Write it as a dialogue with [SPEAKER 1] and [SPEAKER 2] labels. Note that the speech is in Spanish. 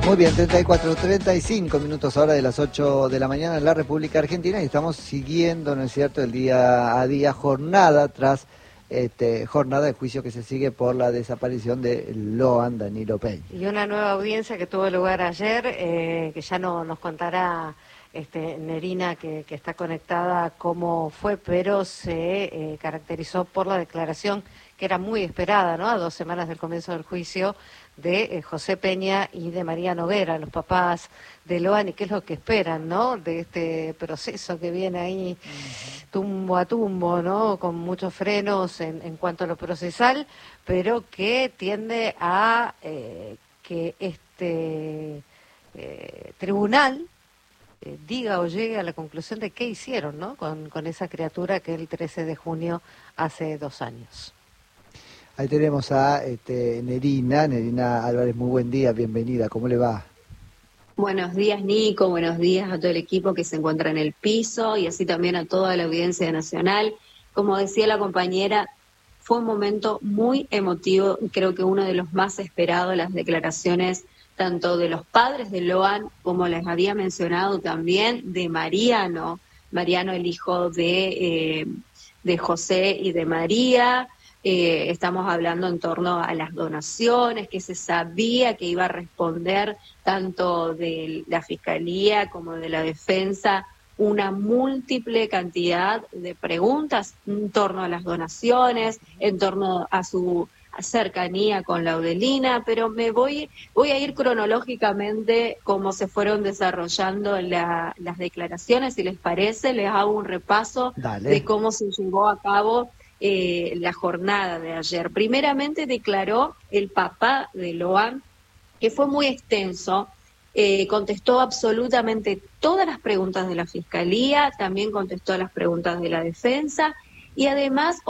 [SPEAKER 1] Muy bien, 35 minutos ahora de las 8 de la mañana en la República Argentina y estamos siguiendo, ¿no es cierto?, el día a día, jornada tras jornada de juicio que se sigue por la desaparición de Loan Danilo Peña.
[SPEAKER 2] Y una nueva audiencia que tuvo lugar ayer, que ya nos contará Nerina, que está conectada, cómo fue, pero se caracterizó por la declaración que era muy esperada, ¿no?, a 2 semanas del comienzo del juicio, de José Peña y de María Noguera, los papás de Loan, y qué es lo que esperan, ¿no?, de este proceso que viene ahí tumbo a tumbo, ¿no?, con muchos frenos en cuanto a lo procesal, pero que tiende a que este tribunal diga o llegue a la conclusión de qué hicieron, ¿no?, con esa criatura que el 13 de junio hace 2 años.
[SPEAKER 1] Ahí tenemos a Nerina Álvarez, muy buen día, bienvenida, ¿cómo le va?
[SPEAKER 3] Buenos días, Nico, buenos días a todo el equipo que se encuentra en el piso y así también a toda la audiencia nacional. Como decía la compañera, fue un momento muy emotivo, creo que uno de los más esperados, las declaraciones tanto de los padres de Loan, como les había mencionado también, de Mariano, el hijo de José y de María. Estamos hablando en torno a las donaciones, que se sabía que iba a responder tanto de la Fiscalía como de la Defensa una múltiple cantidad de preguntas en torno a las donaciones, en torno a su cercanía con Laudelina, pero voy a ir cronológicamente cómo se fueron desarrollando las declaraciones, si les parece, les hago un repaso de cómo se llevó a cabo la jornada de ayer. Primeramente declaró el papá de Loan, que fue muy extenso, contestó absolutamente todas las preguntas de la Fiscalía, también contestó las preguntas de la Defensa y además